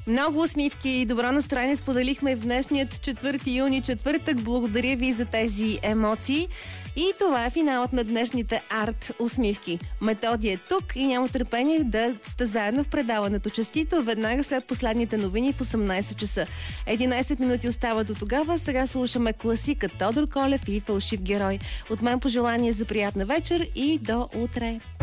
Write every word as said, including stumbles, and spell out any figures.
Много усмивки и добро настроение споделихме в днешният четвърти юни, четвъртък. Благодаря ви за тези емоции. И това е финалът на днешните арт усмивки. Методи е тук и няма търпение да сте заедно в предаването. Честито веднага след последните новини в осемнайсет часа. единайсет минути остава до тогава. Сега слушаме класика Тодор Колев и Фалшив герой. От мен пожелание за приятна вечер и до утре.